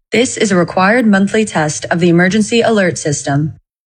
This is a required monthly test of the emergency alert system.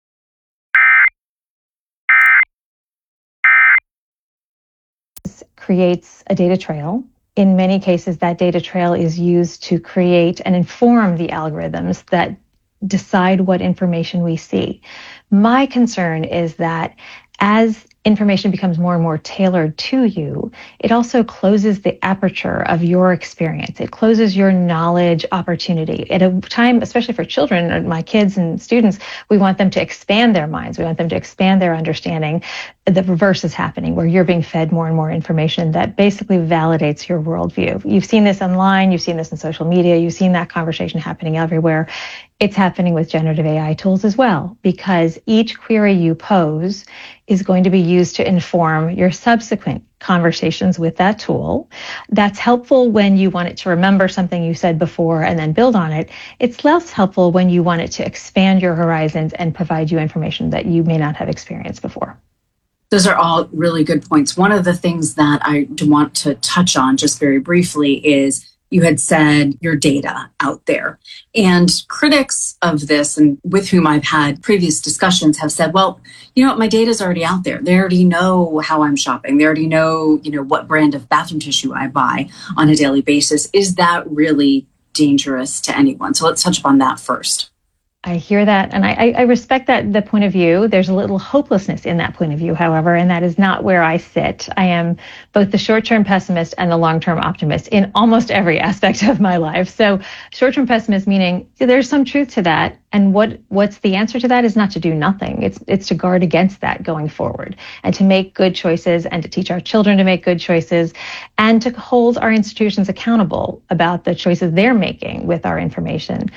Creates a data trail. In many cases, that data trail is used to create and inform the algorithms that decide what information we see. My concern is that as information becomes more and more tailored to you, it also closes the aperture of your experience. It closes your knowledge opportunity. At a time, especially for children, my kids and students, we want them to expand their minds. We want them to expand their understanding. The reverse is happening, where you're being fed more and more information that basically validates your worldview. You've seen this online, you've seen this in social media, you've seen that conversation happening everywhere. It's happening with generative AI tools as well, because each query you pose is going to be used to inform your subsequent conversations with that tool. That's helpful when you want it to remember something you said before and then build on it. It's less helpful when you want it to expand your horizons and provide you information that you may not have experienced before. Those are all really good points. One of the things that I want to touch on just very briefly is you had said your data out there. And critics of this, and with whom I've had previous discussions, have said, well, you know what, my data is already out there. They already know how I'm shopping. They already know, what brand of bathroom tissue I buy on a daily basis. Is that really dangerous to anyone? So let's touch upon that first. I hear that, and I respect the point of view. There's a little hopelessness in that point of view, however, and that is not where I sit. I am both the short-term pessimist and the long-term optimist in almost every aspect of my life. So short-term pessimist meaning there's some truth to that, and what's the answer to that is not to do nothing. It's to guard against that going forward, and to make good choices, and to teach our children to make good choices, and to hold our institutions accountable about the choices they're making with our information.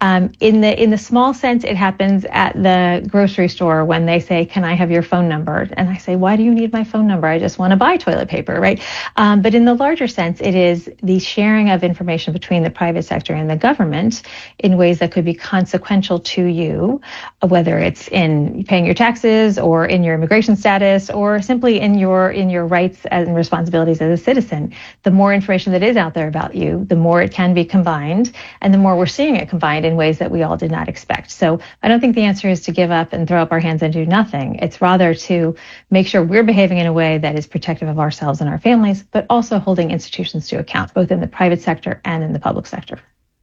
In the small sense, it happens at the grocery store when they say, can I have your phone number? And I say, why do you need my phone number? I just want to buy toilet paper, right? But in the larger sense, it is the sharing of information between the private sector and the government in ways that could be consequential to you, whether it's in paying your taxes or in your immigration status or simply in your rights and responsibilities as a citizen. The more information that is out there about you, the more it can be combined, and the more we're seeing it combined in ways that we all did not expect. So I don't think the answer is to give up and throw up our hands and do nothing. It's rather to make sure we're behaving in a way that is protective of ourselves and our families, but also holding institutions to account, both in the private sector and in the public sector.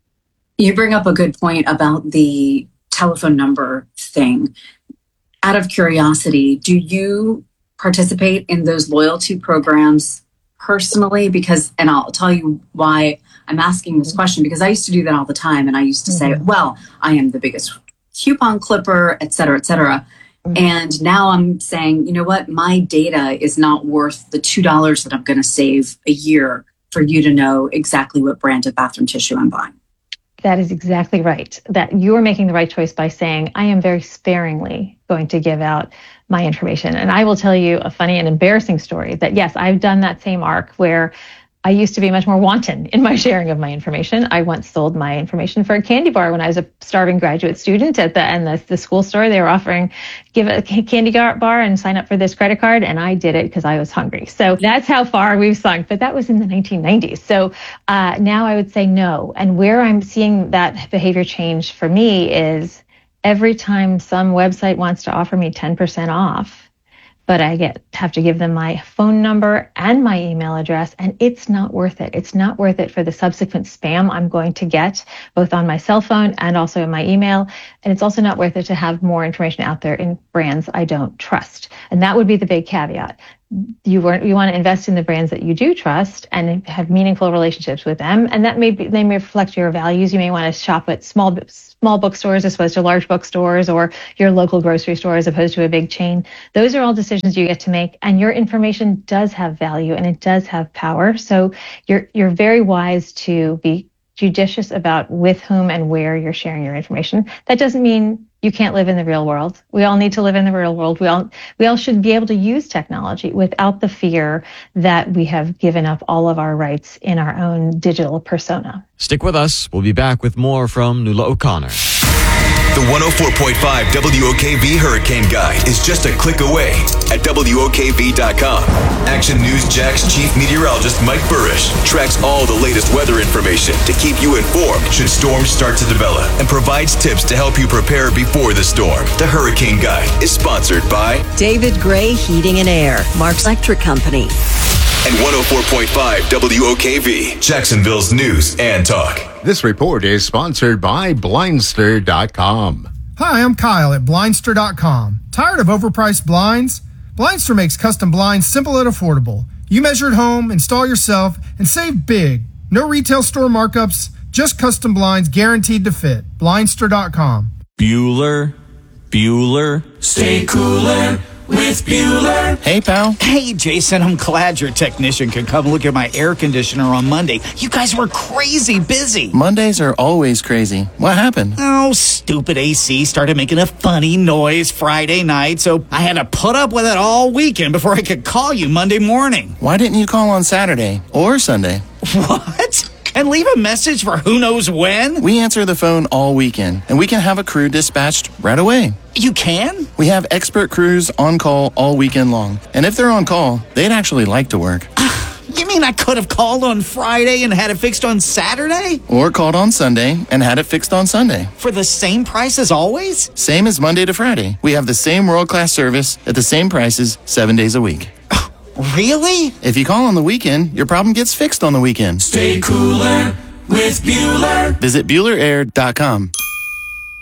You bring up a good point about the telephone number thing. Out of curiosity, do you participate in those loyalty programs personally? And I'll tell you why I'm asking this question, because I used to do that all the time. And I used to say, well, I am the biggest coupon clipper, et cetera, et cetera. And now I'm saying, you know what, my data is not worth the $2 that I'm going to save a year for you to know exactly what brand of bathroom tissue I'm buying. That is exactly right. That you are making the right choice by saying, I am very sparingly going to give out my information. And I will tell you a funny and embarrassing story that, yes, I've done that same arc where I used to be much more wanton in my sharing of my information. I once sold my information for a candy bar when I was a starving graduate student at the school store. They were offering, give a candy bar and sign up for this credit card. And I did it because I was hungry. So that's how far we've sunk. But that was in the 1990s. So now I would say no. And where I'm seeing that behavior change for me is every time some website wants to offer me 10% off, but I have to give them my phone number and my email address, and it's not worth it. It's not worth it for the subsequent spam I'm going to get, both on my cell phone and also in my email. And it's also not worth it to have more information out there in brands I don't trust. And that would be the big caveat. You want to invest in the brands that you do trust and have meaningful relationships with them. And they may reflect your values. You may want to shop at small bookstores as opposed to large bookstores, or your local grocery store as opposed to a big chain. Those are all decisions you get to make, and your information does have value and it does have power. So you're very wise to be judicious about with whom and where you're sharing your information. That doesn't mean you can't live in the real world. We all need to live in the real world. We all should be able to use technology without the fear that we have given up all of our rights in our own digital persona. Stick with us. We'll be back with more from Nuala O'Connor. The 104.5 WOKV Hurricane Guide is just a click away at WOKV.com. Action News Jack's chief meteorologist Mike Burrish tracks all the latest weather information to keep you informed should storms start to develop and provides tips to help you prepare before the storm. The Hurricane Guide is sponsored by David Gray Heating and Air, Mark's Electric Company. And 104.5 WOKV, Jacksonville's news and talk. This report is sponsored by Blindster.com. Hi, I'm Kyle at Blindster.com. Tired of overpriced blinds? Blindster makes custom blinds simple and affordable. You measure at home, install yourself, and save big. No retail store markups, just custom blinds guaranteed to fit. Blindster.com. Bueller, stay cooler with Bueller. Hey, pal. Hey, Jason, I'm glad your technician could come look at my air conditioner on Monday. You guys were crazy busy. Mondays are always crazy. What happened? Oh, stupid AC started making a funny noise Friday night, so I had to put up with it all weekend before I could call you Monday morning. Why didn't you call on Saturday or Sunday? What? And leave a message for who knows when? We answer the phone all weekend, and we can have a crew dispatched right away. You can? We have expert crews on call all weekend long. And if they're on call, they'd actually like to work. You mean I could have called on Friday and had it fixed on Saturday? Or called on Sunday and had it fixed on Sunday. For the same price as always? Same as Monday to Friday. We have the same world-class service at the same prices 7 days a week. Really? If you call on the weekend, your problem gets fixed on the weekend. Stay cooler with Bueller. Visit BuellerAir.com.